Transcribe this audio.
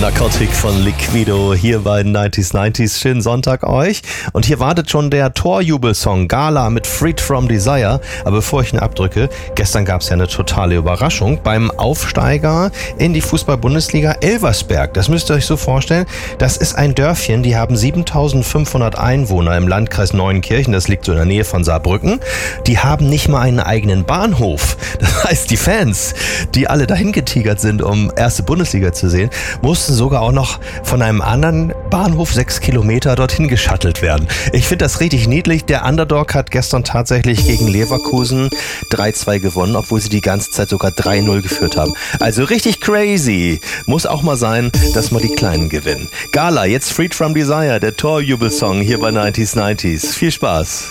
Narcotic von Liquido hier bei 90s. Schönen Sonntag euch. Und hier wartet schon der Torjubelsong Gala mit Freed from Desire. Aber bevor ich ihn abdrücke, gestern gab es ja eine totale Überraschung beim Aufsteiger in die Fußball-Bundesliga Elversberg. Das müsst ihr euch so vorstellen. Das ist ein Dörfchen, die haben 7.500 Einwohner im Landkreis Neuenkirchen. Das liegt so in der Nähe von Saarbrücken. Die haben nicht mal einen eigenen Bahnhof. Das heißt, die Fans, die alle dahin getigert sind, um erste Bundesliga zu sehen, mussten sogar auch noch von einem anderen Bahnhof 6 Kilometer dorthin geschattelt werden. Ich finde das richtig niedlich. Der Underdog hat gestern tatsächlich gegen Leverkusen 3-2 gewonnen, obwohl sie die ganze Zeit sogar 3-0 geführt haben. Also richtig crazy. Muss auch mal sein, dass mal die Kleinen gewinnen. Gala, jetzt Freed from Desire, der Torjubelsong hier bei 90s. Viel Spaß.